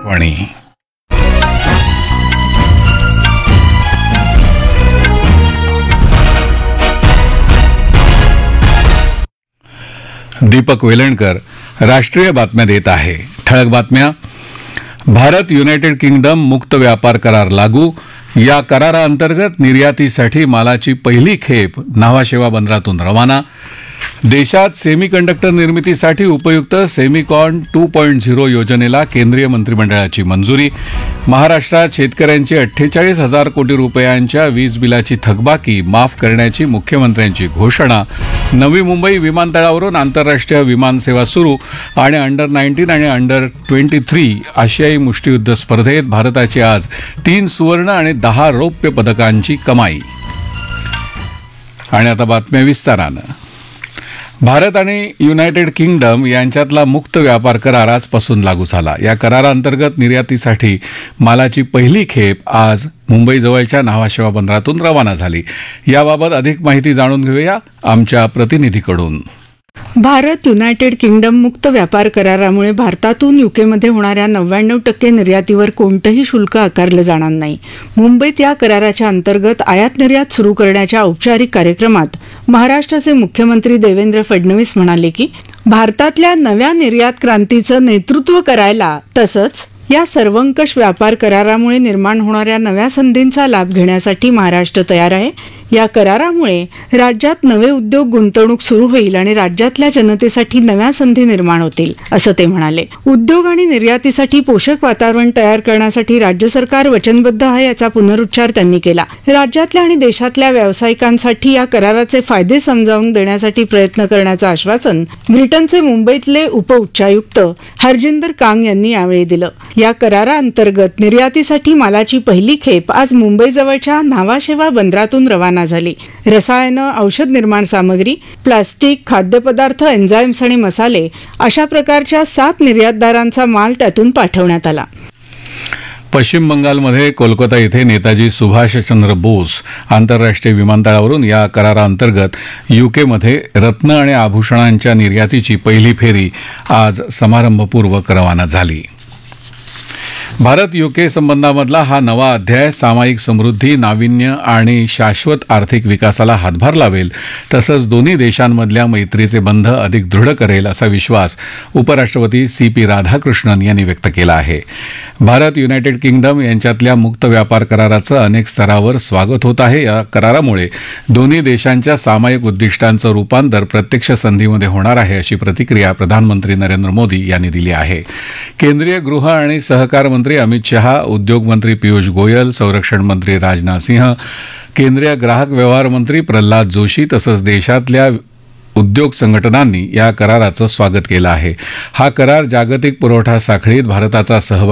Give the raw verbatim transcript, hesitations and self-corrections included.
वाणी. दीपक वेलणकर राष्ट्रीय बातम्या देत आहे. ठळक बातम्या. भारत युनायटेड किंगडम मुक्त व्यापार करार लागू. या कराराअंतर्गत निर्यातीसाठी मालाची पहिली खेप न्हावा बंदरातून रवाना. देशात सेमीकंडक्टर निर्मितीसाठी उपयुक्त सेमिकॉन टू पॉइंट झिरो योजनेला केंद्रीय मंत्रिमंडळाची मंजुरी. महाराष्ट्रात शेतकऱ्यांची अठ्ठेचाळीस हजार कोटी रुपयांच्या वीज बिलाची थकबाकी माफ करण्याची मुख्यमंत्र्यांची घोषणा. नवी मुंबई विमानतळावरून आंतरराष्ट्रीय विमानसेवा सुरू. आणि अंडर नाईन्टीन आणि अंडर ट्वेंटी थ्री आशियाई मुष्टियुद्ध स्पर्धेत भारताची आज तीन सुवर्ण आणि दहा रौप्य पदकांची कमाई. आणि आता बातम्या विस्तारानं. भारत आणि युनायटेड किंगडम यांच्यातला मुक्त व्यापार करार आजपासून लागू झाला. या कराराअंतर्गत निर्यातीसाठी मालाची पहिली खेप आज मुंबईजवळच्या न्हावा बंदरातून रवाना झाली. याबाबत अधिक माहिती जाणून घेऊया आमच्या प्रतिनिधीकडून. भारत युनायटेड किंगडम मुक्त व्यापार करारामुळे भारतातून युकेमध्ये होणाऱ्या नव्याण्णव टक्के निर्यातीवर कोणतंही शुल्क आकारलं जाणार नाही. मुंबईत या कराराच्या अंतर्गत आयात निर्यात सुरू करण्याच्या औपचारिक कार्यक्रमात महाराष्ट्राचे मुख्यमंत्री देवेंद्र फडणवीस म्हणाले की भारतातल्या नव्या निर्यात क्रांतीचं नेतृत्व करायला तसंच या सर्वंकष व्यापार करारामुळे निर्माण होणाऱ्या नव्या संधींचा लाभ घेण्यासाठी महाराष्ट्र तयार आहे. या करारामुळे राज्यात नवे उद्योग गुंतवणूक सुरू होईल आणि राज्यातल्या जनतेसाठी नव्या संधी निर्माण होतील असं ते म्हणाले. उद्योग आणि निर्यातीसाठी पोषक वातावरण तयार करण्यासाठी राज्य सरकार वचनबद्ध आहे याचा पुनरुच्चार त्यांनी केला. राज्यातल्या आणि देशातल्या व्यावसायिकांसाठी या कराराचे फायदे समजावून देण्यासाठी प्रयत्न करण्याचं आश्वासन ब्रिटनचे मुंबईतले उपउच्चायुक्त हरजिंदर कांग यांनी यावेळी दिलं. या कराराअंतर्गत निर्यातीसाठी मालाची पहिली खेप आज मुंबईजवळच्या न्हावा बंदरातून रवाना झाली. रसायनं, औषध निर्माण सामग्री, प्लास्टिक, खाद्यपदार्थ, एन्झाईम्स आणि मसाले अशा प्रकारच्या सात निर्यातदारांचा माल त्यातून पाठवण्यात आला. पश्चिम बंगालमध्ये कोलकाता येथे नेताजी सुभाषचंद्र बोस आंतरराष्ट्रीय विमानतळावरून या कराराअंतर्गत युकेमध्ये रत्न आणि आभूषणांच्या निर्यातीची पहिली फेरी आज समारंभपूर्वक रवाना झाली. भारत युके संबंधामधला हा नवा अध्याय सामायिक समृद्धी, नाविन्य आणि शाश्वत आर्थिक विकासाला हातभार लावेल तसंच दोन्ही देशांमधल्या मैत्रीचे बंध अधिक दृढ करेल असा विश्वास उपराष्ट्रपती सी पी राधाकृष्णन यांनी व्यक्त केला आहे. भारत युनायटेड किंगडम यांच्यातल्या मुक्त व्यापार कराराचं अनेक स्तरावर स्वागत होत आहे. या करारामुळे दोन्ही देशांच्या सामायिक उद्दिष्टांचं रूपांतर प्रत्यक्ष संधीमध्ये होणार आहे अशी प्रतिक्रिया प्रधानमंत्री नरेंद्र मोदी यांनी दिली आहे. केंद्रीय गृह आणि सहकार मंत्री अमित शहा, उद्योग मंत्री पियुष गोयल, संरक्षण मंत्री राजनाथ सिंह, केंद्रीय ग्राहक व्यवहार मंत्री प्रल्हाद जोशी तसंच देशातल्या उद्योग संघटनांनी या कराराचं स्वागत केलं आहे. हा करार जागतिक पुरवठा साखळीत भारताचा सहभाग